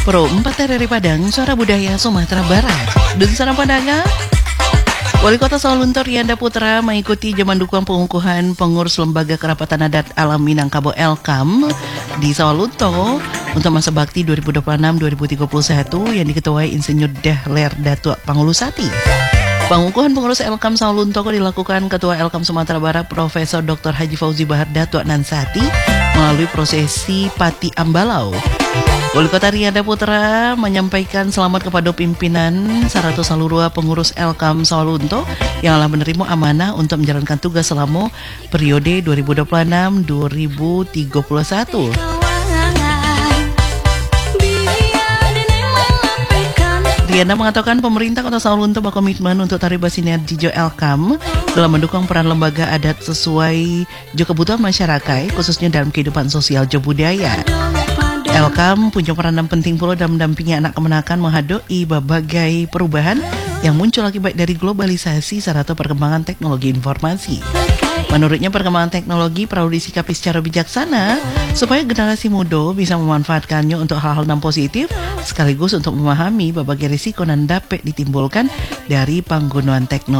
Pro 4 RRI Padang, Suara Budaya Sumatera Barat. Dan sana Padanga, Wali Kota Sawalunto Rianda Putra mengikuti zaman dukungan pengukuhan pengurus Lembaga Kerapatan Adat Alam Minangkabau Elkam di Sawalunto untuk masa bakti 2026-2031 yang diketuai Insinyur Dahler Datuk Pangulusati. Pengukuhan pengurus Elkam Sawalunto dilakukan Ketua Elkam Sumatera Barat Profesor Dr. Haji Fauzi Bahar Datuk Nansati melalui prosesi Pati Ambalau. Wali Kota Rianda Putra menyampaikan selamat kepada pimpinan Sarato Salurua pengurus Elkam Sawalunto yang telah menerima amanah untuk menjalankan tugas selama periode 2026-2031. Rianda mengatakan pemerintah Kota Sawalunto berkomitmen untuk taribah sinergi Jo Elkam dalam mendukung peran lembaga adat sesuai jo kebutuhan masyarakat, khususnya dalam kehidupan sosial jo budaya. Elkam punya peranan penting pula dalam mendampingi anak kemenakan menghadapi berbagai perubahan yang muncul akibat dari globalisasi serta perkembangan teknologi informasi. Menurutnya perkembangan teknologi perlu disikapi secara bijaksana supaya generasi muda bisa memanfaatkannya untuk hal-hal yang positif sekaligus untuk memahami berbagai risiko yang dapat ditimbulkan dari penggunaan teknologi.